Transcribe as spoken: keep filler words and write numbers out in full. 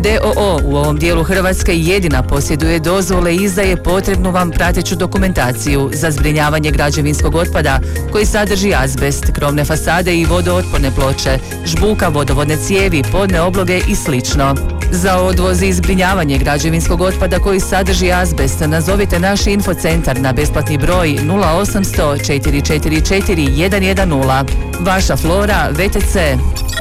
d o o u ovom dijelu Hrvatske jedina posjeduje dozvole i izdaje potrebnu vam prateću dokumentaciju za zbrinjavanje građevinskog otpada koji sadrži azbest, krovne fasade i vodootporne ploče, žbuka, vodovodne cijevi, podne obloge i slično. Za odvoz i zbrinjavanje građevinskog otpada koji sadrži azbest nazovite naš infocentar na besplatni broj nula osam sto četiri četiri četiri jedan jedan nula. Vaša Flora, ve te ce.